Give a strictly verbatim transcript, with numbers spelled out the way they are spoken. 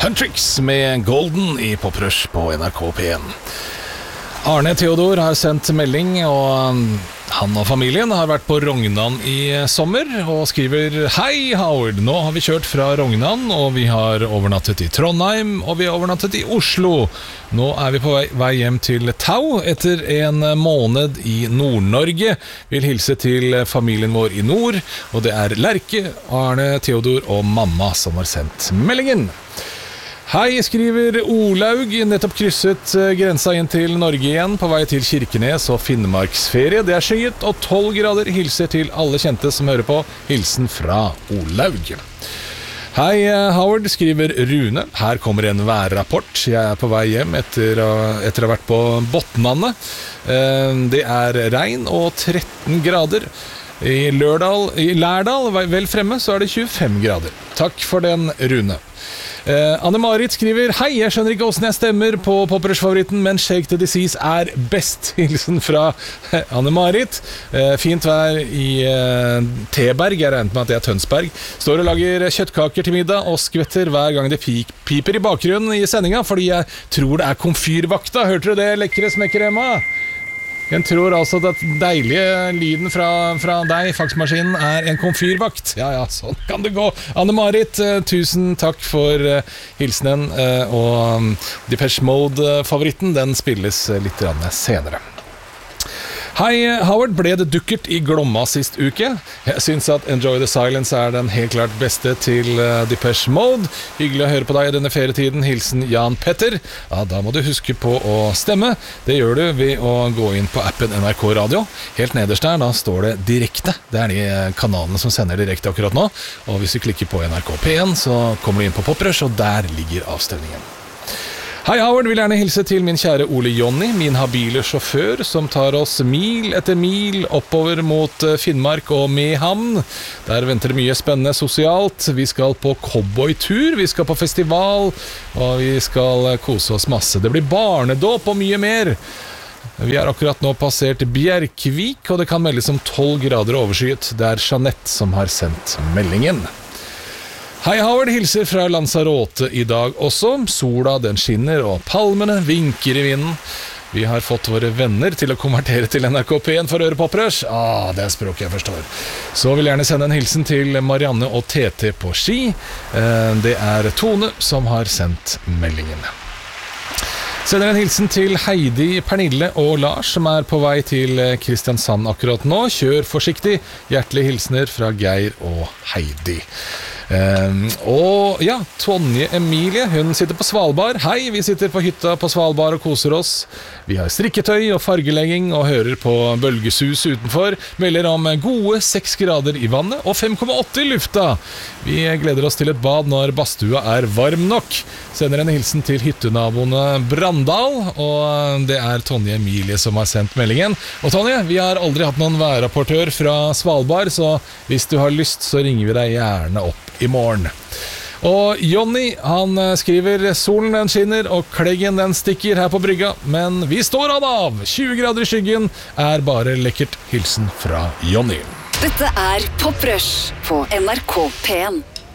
Huntrix med Golden i Poprush på N R K P en. Arne Theodor har sendt melding, og han og familien har vært på Rognan i sommer, og skriver: Hei Howard, nå har vi kjørt fra Rognan, og vi har overnattet i Trondheim, og vi har overnattet i Oslo. Nå er vi på vei, vei hjem til Tau etter en måned i Nord-Norge. Vil hilse til familien vår i nord, og det er Lerke, Arne Theodor og mamma som har sendt meldingen. Hei, skriver Olaug, nettopp krysset grensa inn til Norge igjen, på vei til Kirkenes og Finnmarksferie. Det er skyet og tolv grader. Hilser til alle kjente som hører på. Hilsen fra Olaug. Hei, Howard, skriver Rune. Her kommer en værrapport. Jeg er på vei hjem etter å, etter å ha vært på Botnane. Det er regn og tretten grader. I, Lørdal, I Lærdal, vel fremme, så er det tjuefem grader. Takk for den, Rune. Uh, Anne-Marit skriver: Hei, jeg skjønner ikke hvordan jeg stemmer på Poprush-favoritten, men Shake the Disease er best. Hilsen fra Anne-Marit. uh, Fint vær i uh, Teberg, jeg regnet med at det er Tønsberg. Står og lager kjøttkaker til middag og skvetter hver gang det piper i bakgrunnen i sendinga, fordi jeg tror det er komfyrvakta. Hørte du det, lekre smekkeremma? Jeg tror altså at den deilige lyden fra, fra deg, faksmaskinen, er en komfyrvakt. Ja, ja, sånn kan det gå. Anne-Marit, uh, tusen takk for uh, hilsenen, uh, og um, Depeche Mode-favoritten, den spilles uh, litt senere. Hei, Howard, ble det dukkert i Glomma sist uke? Jeg synes at Enjoy the Silence er den helt klart beste til uh, Depeche Mode. Hyggelig å høre på deg i denne ferietiden. Hilsen Jan Petter. Ja, da må du huske på å stemme. Det gjør du ved å gå inn på appen N R K Radio. Helt nederst der, da står det direkte. Det er de kanalene som sender direkte akkurat nå. Og hvis du klikker på N R K P en, så kommer du inn på Poprush, og der ligger avstemningen. Hei Howard, vil gjerne hilse til min kjære Ole Jonny, min habile sjåfør, som tar oss mil etter mil oppover mot Finnmark og Mehamn. Der venter det mye spennende sosialt. Vi skal på cowboytur, vi skal på festival, og vi skal kose oss masse. Det blir barnedåp og mye mer. Vi har akkurat nå passert Bjerkvik, og det kan meldes om tolv grader overskyet. Det er Jeanette som har sendt meldingen. Hei Howard, hilser fra Lanzarote i dag også. Sola den skinner og palmene vinker i vinden. Vi har fått våre venner til å konvertere til N R K P en for å høre Poprush. Ah, det er språk jeg forstår. Så vil jeg gjerne sende en hilsen til Marianne og T T på ski. Det er Tone som har sendt meldingen. Sender en hilsen til Heidi, Pernille og Lars, som er på vei til Kristiansand akkurat nå. Kjør forsiktig. Hjertelige hilsener fra Geir og Heidi. Um, og ja, Tonje Emilie, hun sitter på Svalbard. Hei, vi sitter på hytta på Svalbard og koser oss. Vi har strikketøy og fargelegging og hører på bølgesus utenfor. Melder om gode seks grader i vannet og fem komma åtte i lufta. Vi gleder oss til et bad når badstua er varm nok. Sender en hilsen til hyttenaboene Brandal, og det er Tonje Emilie som har sendt meldingen. Og Tonje, vi har aldri hatt noen værrapportør fra Svalbard, så hvis du har lyst så ringer vi deg gjerne opp i morgen. Og Jonny, han skriver: solen den skinner og kleggen den stikker her på brygga, men vi står an av. tjue grader i skyggen er bare lekkert. Hilsen fra Jonny. Dette er Poprush på N R K P en.